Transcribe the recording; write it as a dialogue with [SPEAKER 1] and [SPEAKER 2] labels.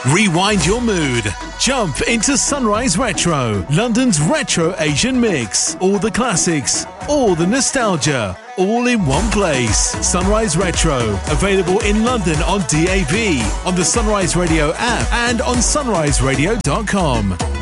[SPEAKER 1] Rewind your mood. Jump into Sunrise Retro, London's retro Asian mix. All the classics, all the nostalgia, all in one place. Sunrise Retro, available in London on DAB, on the Sunrise Radio app and on sunriseradio.com.